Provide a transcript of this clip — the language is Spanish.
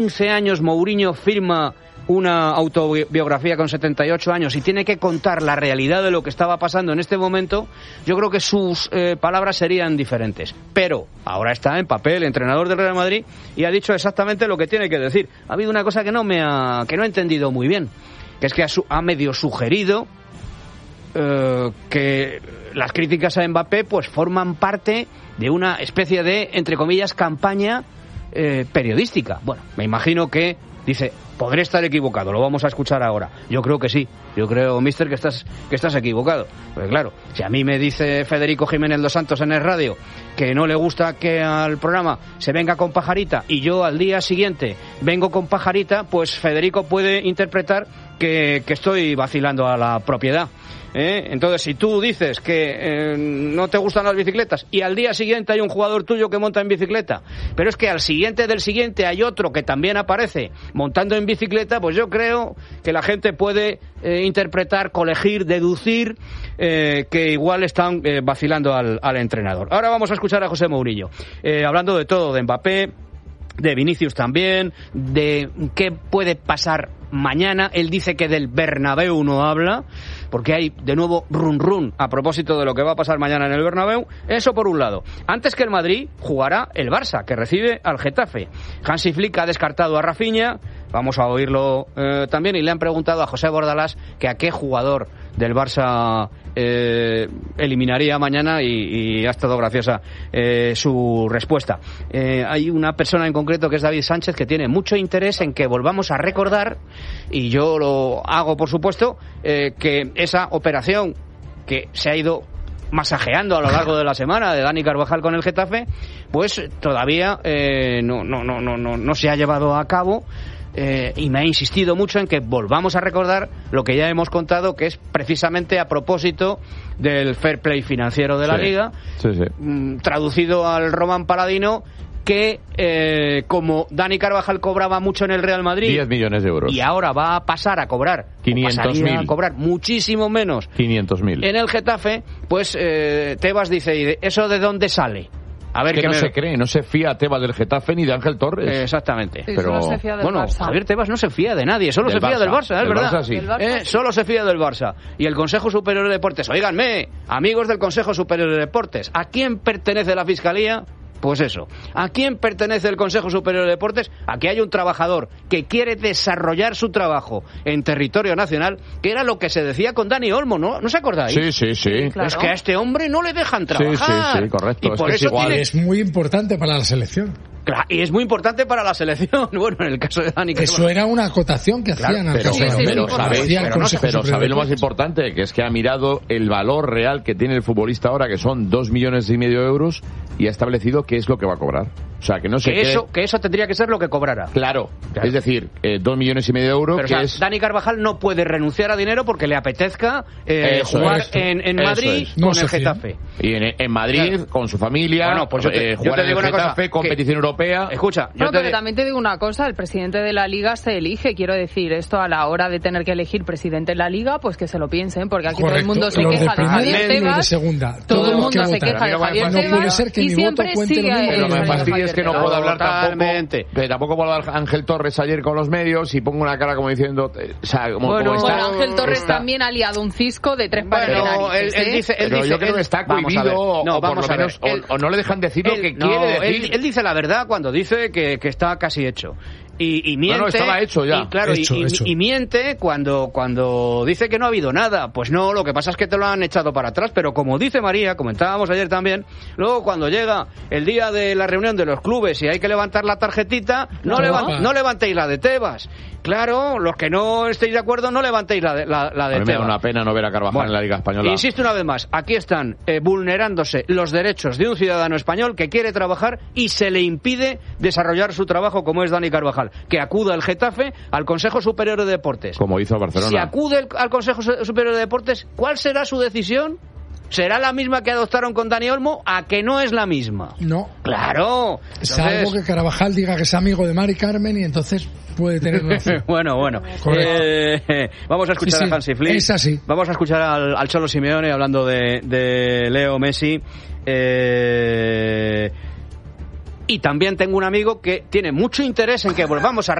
15 años Mourinho firma una autobiografía con 78 años y tiene que contar la realidad de lo que estaba pasando en este momento, yo creo que sus palabras serían diferentes. Pero ahora está en papel entrenador del Real Madrid y ha dicho exactamente lo que tiene que decir. Ha habido una cosa que no he entendido muy bien, que es que ha medio sugerido que las críticas a Mbappé pues forman parte de una especie de, entre comillas, campaña periodística. Bueno, me imagino que dice, podré estar equivocado, lo vamos a escuchar ahora. Yo creo que sí, yo creo, mister, que estás equivocado. Porque claro, si a mí me dice Federico Jiménez dos Santos en el radio que no le gusta que al programa se venga con pajarita y yo al día siguiente vengo con pajarita, pues Federico puede interpretar que estoy vacilando a la propiedad. Entonces, si tú dices que no te gustan las bicicletas y al día siguiente hay un jugador tuyo que monta en bicicleta, pero es que al siguiente del siguiente hay otro que también aparece montando en bicicleta, pues yo creo que la gente puede interpretar, colegir, deducir que igual están vacilando al entrenador. Ahora vamos a escuchar a José Mourinho, hablando de todo, de Mbappé, de Vinicius también, de qué puede pasar mañana. Él dice que del Bernabéu no habla, porque hay de nuevo run a propósito de lo que va a pasar mañana en el Bernabéu. Eso por un lado. Antes que el Madrid jugará el Barça, que recibe al Getafe. Hansi Flick ha descartado a Rafinha, vamos a oírlo también, y le han preguntado a José Bordalás que a qué jugador del Barça eliminaría mañana, y ha estado graciosa su respuesta. Hay una persona en concreto que es David Sánchez, que tiene mucho interés en que volvamos a recordar, y yo lo hago por supuesto, que esa operación que se ha ido masajeando a lo largo de la semana de Dani Carvajal con el Getafe, pues todavía no se ha llevado a cabo. Y me ha insistido mucho en que volvamos a recordar lo que ya hemos contado, que es precisamente a propósito del fair play financiero de la Liga, traducido al Román Paladino, que como Dani Carvajal cobraba mucho en el Real Madrid, 10 millones de euros, y ahora va a pasar a cobrar 500.000, a cobrar muchísimo menos, 500.000 en el Getafe, pues Tebas dice, ¿y eso de dónde sale? A ver, que no se cree, no se fía Tebas del Getafe ni de Ángel Torres. Exactamente. Sí, pero solo se fía del bueno, Barça. Javier Tebas no se fía de nadie, solo se fía del Barça, es verdad. Barça, sí. Solo se fía del Barça. Y el Consejo Superior de Deportes, óiganme, amigos del Consejo Superior de Deportes, ¿a quién pertenece la Fiscalía? Pues eso, ¿a quién pertenece el Consejo Superior de Deportes? Aquí hay un trabajador que quiere desarrollar su trabajo en territorio nacional, que era lo que se decía con Dani Olmo, ¿no os acordáis? Sí. Claro. Es que a este hombre no le dejan trabajar. Sí, correcto. Y por eso es muy importante para la selección. Claro, y es muy importante para la selección. Bueno, en el caso de Dani Eso era una acotación que hacían al pero sabéis lo más importante, que es que ha mirado el valor real que tiene el futbolista ahora, que son 2,5 millones de euros, y ha establecido qué es lo que va a cobrar. O sea, que no sé que eso tendría que ser lo que cobrara. Claro. Es decir, 2,5 millones de euros. Pero, que o sea, es... Dani Carvajal no puede renunciar a dinero porque le apetezca jugar en Madrid con el Getafe. Y en Madrid, con su familia, bueno, pues yo te jugar en digo el una Getafe, cosa, competición europea. Escucha, pero también te digo una cosa, el presidente de la Liga se elige, quiero decir, esto a la hora de tener que elegir presidente de la Liga, pues que se lo piensen, porque aquí todo el mundo se queja de Javier Tebas, todo el mundo se queja de Javier Tebas, y siempre sigue... Pero me fastidia es que no puedo hablar totalmente. Tampoco puedo hablar Ángel Torres ayer con los medios y pongo una cara como diciendo... O sea, como Ángel Torres también ha liado un cisco de tres pares de narices. Él dice, pero yo creo que está cohibido, o por lo menos, o no le dejan decir lo que quiere decir. Él dice la verdad cuando dice que está casi hecho. Y miente. No, estaba hecho ya. Y, claro, hecho. Y miente cuando dice que no ha habido nada. Pues no, lo que pasa es que te lo han echado para atrás. Pero como dice María, comentábamos ayer también, luego cuando llega el día de la reunión de los clubes y hay que levantar la tarjetita, no levantéis la de Tebas. Claro, los que no estéis de acuerdo, no levantéis la de Tebas. A mí me da una pena no ver a Carvajal en la Liga Española. Insisto una vez más, aquí están vulnerándose los derechos de un ciudadano español que quiere trabajar y se le impide desarrollar su trabajo, como es Dani Carvajal. Que acuda el Getafe al Consejo Superior de Deportes. Como hizo Barcelona. Si acude al Consejo Superior de Deportes, ¿cuál será su decisión? ¿Será la misma que adoptaron con Dani Olmo? ¿A que no es la misma? No. Claro. Salvo que Carvajal diga que es amigo de Mari Carmen y entonces puede tener razón. Bueno. Vamos a escuchar a Hansi Flick. Es así. Vamos a escuchar al Cholo Simeone hablando de Leo Messi. Y también tengo un amigo que tiene mucho interés en que volvamos a